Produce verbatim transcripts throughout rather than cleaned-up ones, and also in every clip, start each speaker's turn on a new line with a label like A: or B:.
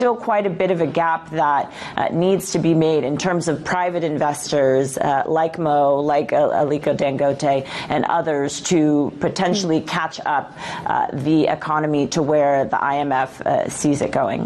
A: Still quite a bit of a gap that uh, needs to be made in terms of private investors uh, like Mo, like uh, Aliko Dangote and others to potentially catch up uh, the economy to where the I M F uh, sees it going.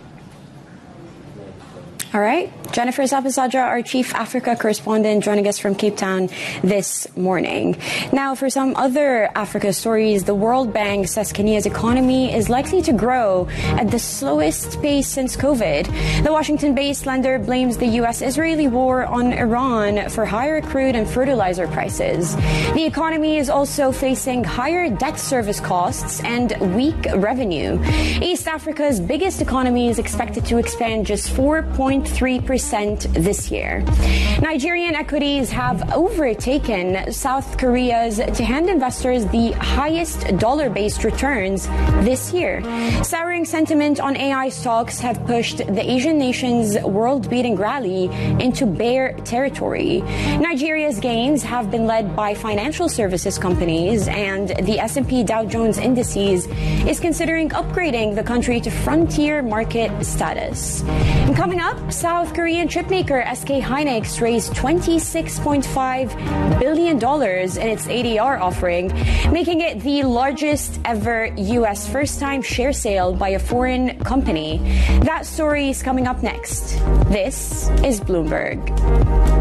B: All right. Jennifer Zapasadra, our chief Africa correspondent, joining us from Cape Town this morning. Now, for some other Africa stories, the World Bank says Kenya's economy is likely to grow at the slowest pace since COVID. The Washington-based lender blames the U S-Israeli war on Iran for higher crude and fertilizer prices. The economy is also facing higher debt service costs and weak revenue. East Africa's biggest economy is expected to expand just four point three percent this year. Nigerian equities have overtaken South Korea's to hand investors the highest dollar-based returns this year. Souring sentiment on A I stocks have pushed the Asian nation's world-beating rally into bear territory. Nigeria's gains have been led by financial services companies, and the S and P Dow Jones Indices is considering upgrading the country to frontier market status. And coming up, South Korean chipmaker S K Hynix raised twenty-six point five billion dollars in its A D R offering, making it the largest ever U S first-time share sale by a foreign company. That story is coming up next. This is Bloomberg.